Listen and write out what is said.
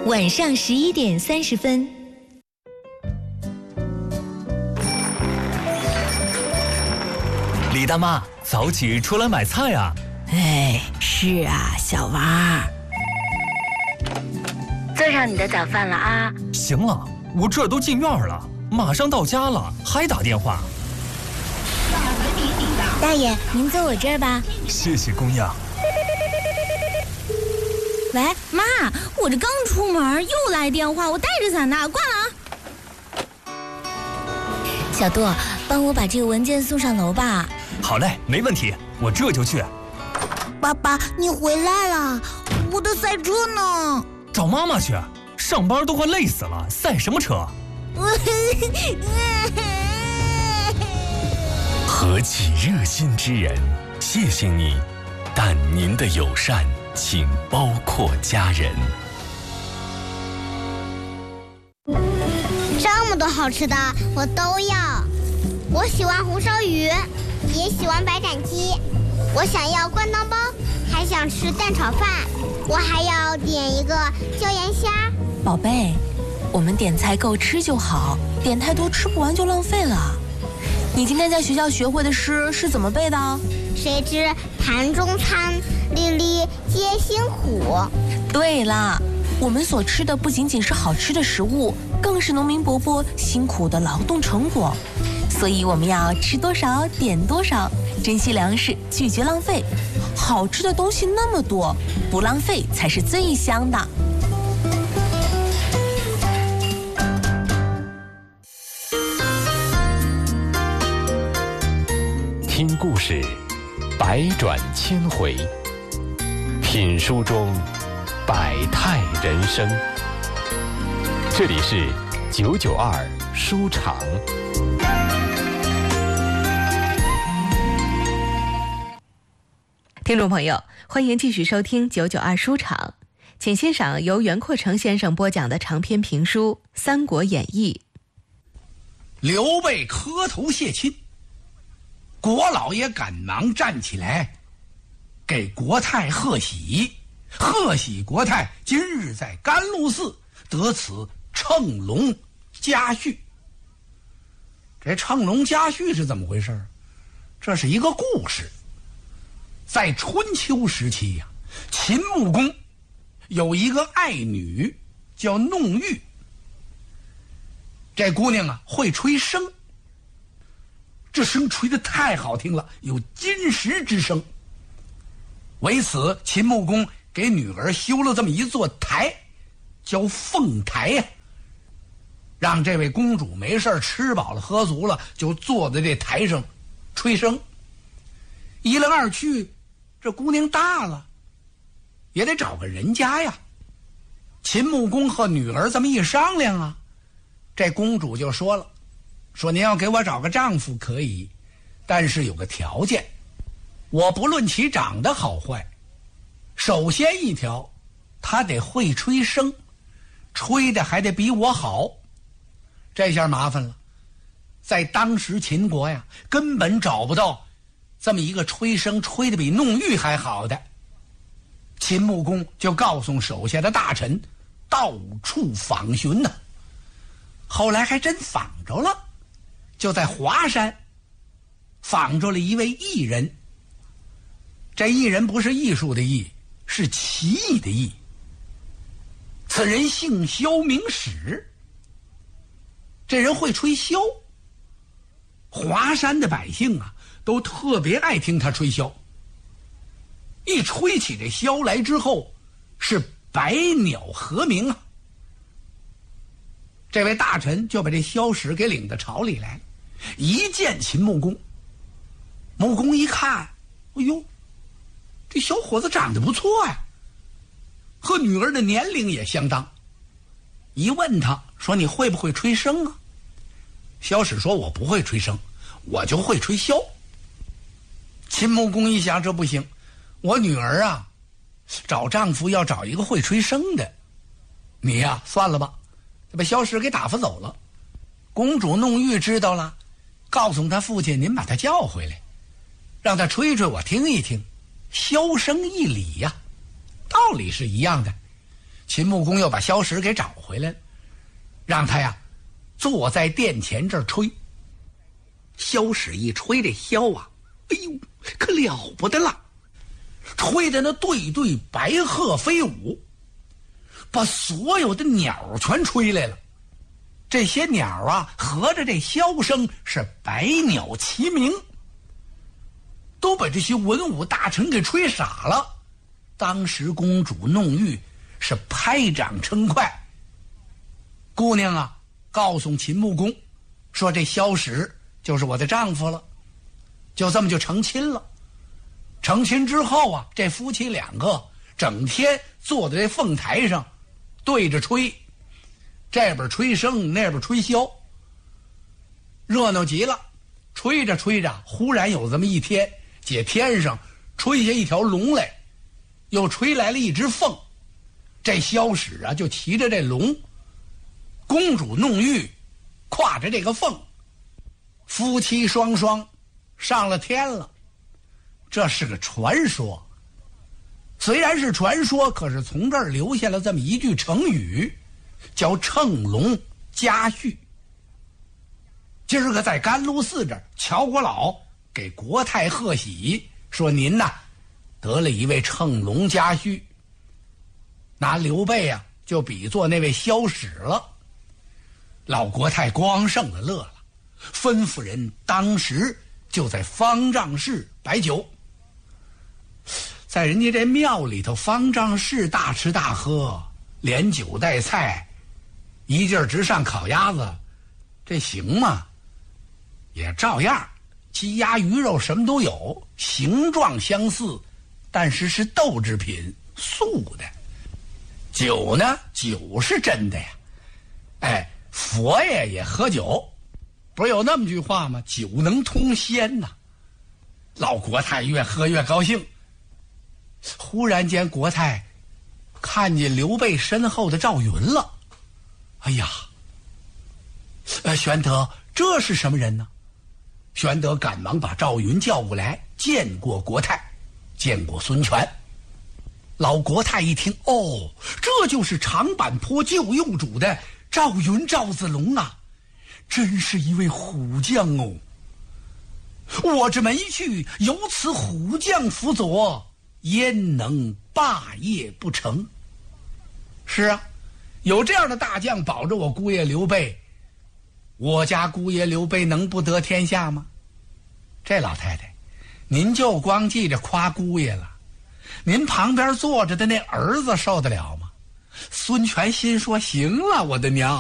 晚上11点30分。 李大妈，早起出来买菜啊！ 哎，是啊，小娃儿。 做上你的早饭了啊！ 行了，我这都进院了，马上到家了，还打电话。 大爷，您坐我这儿吧。 谢谢姑娘。 喂，妈，我这刚出门又来电话，我带着伞呢，挂了啊。小杜，帮我把这个文件送上楼吧。 好嘞，没问题，我这就去。 爸爸，你回来了，我的赛车呢？ 找妈妈去，上班都快累死了，赛什么车？ 何其热心之人，谢谢你，但您的友善请包括家人。 这么多好吃的我都要，我喜欢红烧鱼，也喜欢白斩鸡，我想要灌汤包，还想吃蛋炒饭，我还要点一个椒盐虾。 宝贝，我们点菜够吃就好，点太多吃不完就浪费了。你今天在学校学会的诗是怎么背的？ 谁知盘中餐，粒粒皆辛苦。 对啦，我们所吃的不仅仅是好吃的食物，更是农民伯伯辛苦的劳动成果。所以我们要吃多少点多少，珍惜粮食，拒绝浪费。好吃的东西那么多，不浪费才是最香的。 听故事，百转千回；品书中，百态人生。这里是992书场。 听众朋友，欢迎继续收听992书场，请欣赏由袁阔成先生播讲的长篇评书《三国演义》。 刘备磕头谢亲，国老爷赶忙站起来，给国太贺喜，贺喜国太今日在甘露寺得此乘龙嘉婿。这乘龙嘉婿是怎么回事？这是一个故事。在春秋时期呀，秦穆公有一个爱女叫弄玉。这姑娘啊会吹笙，这笙吹得太好听了，有金石之声。为此，秦穆公给女儿修了这么一座台，叫凤台呀，让这位公主没事吃饱了喝足了，就坐在这台上吹笙。一来二去，这姑娘大了，也得找个人家呀。秦穆公和女儿这么一商量啊，这公主就说了，说您要给我找个丈夫可以，但是有个条件，我不论其长得好坏，首先一条，他得会吹笙，吹的还得比我好。这下麻烦了，在当时秦国呀，根本找不到这么一个吹笙吹得比弄玉还好的。秦穆公就告诉手下的大臣，到处访寻呢。后来还真访着了，就在华山访着了一位艺人。这艺人不是艺术的艺，是奇异的异。此人姓萧名史，这人会吹箫，华山的百姓啊都特别爱听他吹箫。一吹起这箫来之后，是百鸟和鸣啊。这位大臣就把这箫史给领到朝里来，一见秦穆公，穆公一看，哎呦，这小伙子长得不错呀，和女儿的年龄也相当。一问他说，你会不会吹笙啊？萧史说，我不会吹笙，我就会吹箫。秦穆公一想，这不行，我女儿啊找丈夫要找一个会吹笙的，你呀算了吧，把萧史给打发走了。公主弄玉知道了，告诉他父亲，您把他叫回来，让他吹吹我听一听。箫声一理呀，道理是一样的。 秦穆公又把萧史给找回来了，让他呀坐在殿前这儿吹。萧史一吹这箫啊，哎呦，可了不得了，吹的那对对白鹤飞舞，把所有的鸟全吹来了。这些鸟啊，合着这箫声是百鸟齐鸣，都把这些文武大臣给吹傻了。当时公主弄玉是拍掌称快。姑娘啊，告诉秦穆公说这萧史就是我的丈夫了，就这么就成亲了。成亲之后啊，这夫妻两个整天坐在这凤台上对着吹，这边吹笙那边吹箫，热闹极了。吹着吹着，忽然有这么一天，解天上吹下一条龙来，又吹来了一只凤。这萧史啊就骑着这龙，公主弄玉挎着这个凤，夫妻双双上了天了。这是个传说，虽然是传说，可是从这儿留下了这么一句成语，叫乘龙嘉婿。今儿个在甘露寺这儿，乔国老给国太贺喜，说您呐得了一位乘龙嘉婿，拿刘备啊就比作那位萧史了。老国太光盛的乐了，吩咐人当时就在方丈室摆酒。在人家这庙里头，方丈室大吃大喝，连酒带菜，一劲儿直上烤鸭子，这行吗？也照样，鸡鸭鱼肉什么都有，形状相似，但是是豆制品，素的。酒呢，酒是真的呀。哎，佛爷也喝酒，不是有那么句话吗？酒能通仙呐。老国太越喝越高兴。忽然间，国太看见刘备身后的赵云了。哎呀，玄德，这是什么人呢？玄德赶忙把赵云叫过来，见过国太，见过孙权。老国太一听，哦，这就是长坂坡旧右主的赵云赵子龙啊，真是一位虎将哦。我这没去，有此虎将辅佐，焉能霸业不成？是啊，有这样的大将保着我姑爷刘备，我家姑爷刘备能不得天下吗？这老太太，您就光记着夸姑爷了，您旁边坐着的那儿子受得了吗？孙权心说，行了，我的娘，